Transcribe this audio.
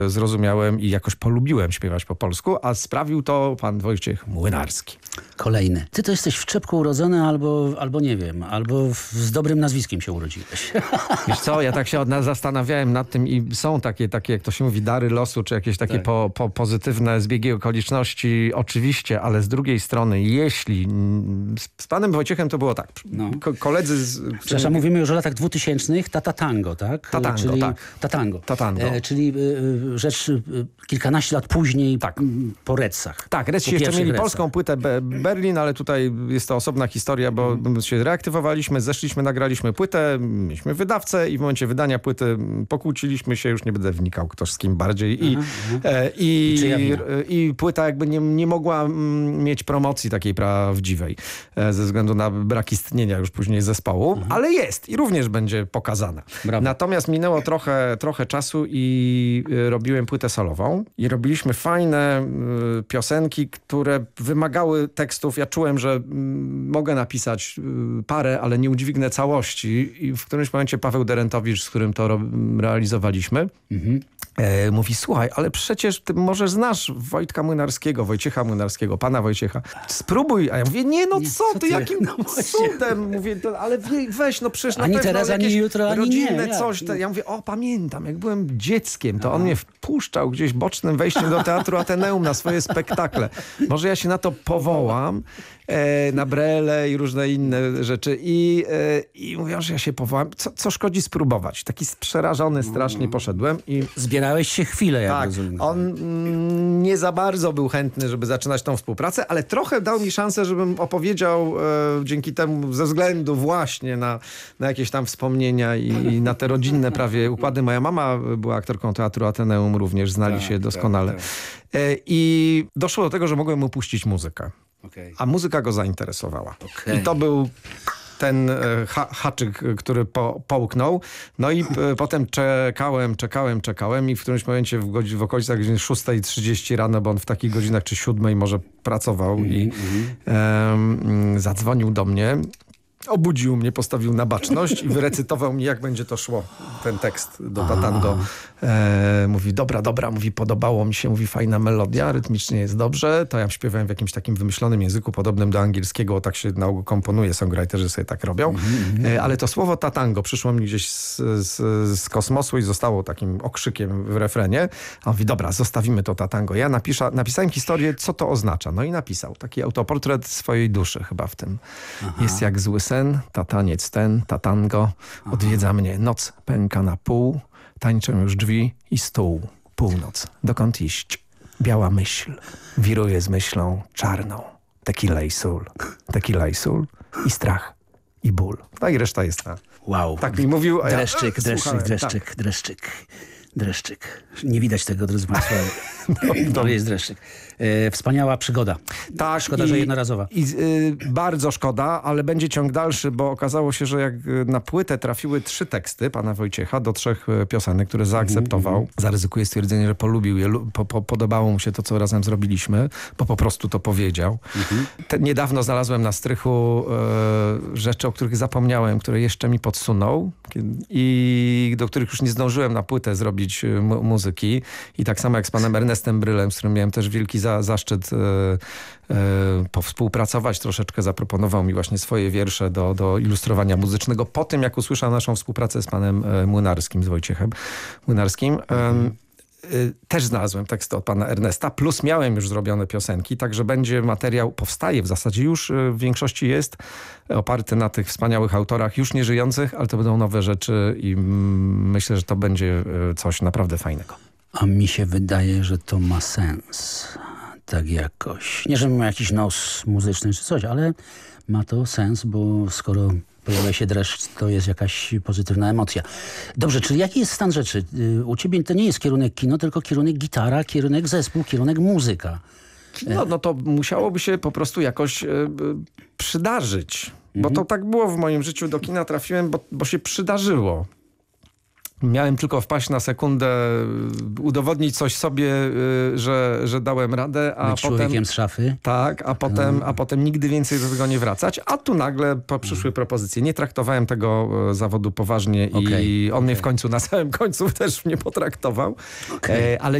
zrozumiałem i jakoś polubiłem śpiewać po polsku, a sprawił to pan Wojciech Młynarski. Kolejny. Ty to jesteś w Czepku urodzony albo nie wiem, albo z dobrym nazwiskiem się urodziłeś. Wiesz co, ja tak się zastanawiałem nad tym i są takie jak to się mówi, dary losu, czy jakieś takie pozytywne zbiegi okoliczności, oczywiście, ale z drugiej strony, jeśli z panem Wojciechem to było tak, koledzy Przepraszam, mówimy już o latach 2000, Tata Tango, tak? Tatango, tak. Tatango. Czyli rzecz kilkanaście lat później po Redsach. Tak, Redsi jeszcze mieli polską płytę Berlin, ale tutaj jest to osobna historia, bo się reaktywowaliśmy, zeszliśmy, nagraliśmy płytę, mieliśmy wydawcę i w momencie wydania płyty pokłóciliśmy się, już nie będę wnikał kto z kim bardziej i płyta jakby nie mogła mieć promocji takiej prawdziwej ze względu na brak istnienia już później zespołu, ale jest i również będzie pokazana. Brawo. Natomiast minęło trochę czasu i robiłem płytę solową i robiliśmy fajne piosenki, które wymagały tekstów. Ja czułem, że mogę napisać parę, ale nie udźwignę całości i w którymś momencie Paweł Derentowicz, z którym to realizowaliśmy, mówi, słuchaj, ale przecież ty może znasz Wojciecha Młynarskiego, pana Wojciecha. Spróbuj. A ja mówię, co ty, jakim cudem? Mówię, ale weź, przecież na ani pewno teraz, ani jutro, ani rodzinne nie. coś. Ja mówię, pamiętam, jak byłem dzieckiem, to on mnie wpuszczał gdzieś bocznym wejściem do Teatru Ateneum na swoje spektakle. Może ja się na to powołam, na Brele i różne inne rzeczy i mówią, że ja się powołam. Co szkodzi spróbować? Taki przerażony strasznie poszedłem i zbierałeś się chwilę, jak rozumiem. On nie za bardzo był chętny, żeby zaczynać tą współpracę, ale trochę dał mi szansę, żebym opowiedział dzięki temu, ze względu właśnie na jakieś tam wspomnienia i na te rodzinne prawie układy. Moja mama była aktorką Teatru Ateneum również, znali się doskonale. I doszło do tego, że mogłem mu puścić muzykę. A muzyka go zainteresowała. I to był ten haczyk, który połknął. No i potem czekałem i w którymś momencie w okolicach godziny 6:30 rano, bo on w takich godzinach czy 7:00 może pracował i zadzwonił do mnie. Obudził mnie, postawił na baczność i wyrecytował mi, jak będzie to szło, ten tekst do Tatango. Mówi, dobra, mówi, podobało mi się, mówi, fajna melodia, rytmicznie jest dobrze. To ja śpiewałem w jakimś takim wymyślonym języku, podobnym do angielskiego, bo tak się na ogół komponuje, songwriterzy sobie tak robią. Ale to słowo Tatango przyszło mi gdzieś z kosmosu i zostało takim okrzykiem w refrenie. A on mówi, dobra, zostawimy to Tatango. Ja napisałem historię, co to oznacza. No i napisał taki autoportret swojej duszy chyba w tym. Jest jak zły sen, tataniec ten, tatango, odwiedza mnie noc, pęka na pół, tańczą już drzwi i stół. Północ, dokąd iść? Biała myśl, wiruje z myślą czarną. Tequila i sól i strach i ból. No i reszta jest ta. Wow. Tak mi mówił. Dreszczyk. Nie widać tego, drodzy Państwo. To jest dreszczyk. Wspaniała przygoda. Tak. Szkoda, że jednorazowa. Bardzo szkoda, ale będzie ciąg dalszy, bo okazało się, że jak na płytę trafiły 3 teksty pana Wojciecha do 3 piosenek, które zaakceptował. Zaryzykuję stwierdzenie, że polubił je. Podobało mu się to, co razem zrobiliśmy, bo po prostu to powiedział. Niedawno znalazłem na strychu rzeczy, o których zapomniałem, które jeszcze mi podsunął i do których już nie zdążyłem na płytę zrobić muzyki. I tak samo jak z panem Ernestem Brylem, z którym miałem też wielki zaszczyt powspółpracować. Troszeczkę zaproponował mi właśnie swoje wiersze do ilustrowania muzycznego po tym, jak usłyszał naszą współpracę z panem Młynarskim, z Wojciechem Młynarskim. Też znalazłem teksty od pana Ernesta, plus miałem już zrobione piosenki, także będzie materiał, powstaje w zasadzie już, w większości jest oparty na tych wspaniałych autorach, już nieżyjących, ale to będą nowe rzeczy i myślę, że to będzie coś naprawdę fajnego. A mi się wydaje, że to ma sens. Tak jakoś. Nie, że miał jakiś nos muzyczny czy coś, ale ma to sens, bo skoro pojawia się dreszcz, to jest jakaś pozytywna emocja. Dobrze, czyli jaki jest stan rzeczy? U ciebie to nie jest kierunek kino, tylko kierunek gitara, kierunek zespół, kierunek muzyka. No to musiałoby się po prostu jakoś przydarzyć. Bo to tak było w moim życiu. Do kina trafiłem, bo się przydarzyło. Miałem tylko wpaść na sekundę, udowodnić coś sobie, że dałem radę, a Być potem... człowiekiem z szafy. Tak, a potem nigdy więcej do tego nie wracać. A tu nagle przyszły propozycje. Nie traktowałem tego zawodu poważnie i on mnie w końcu, na samym końcu też mnie potraktował. Ale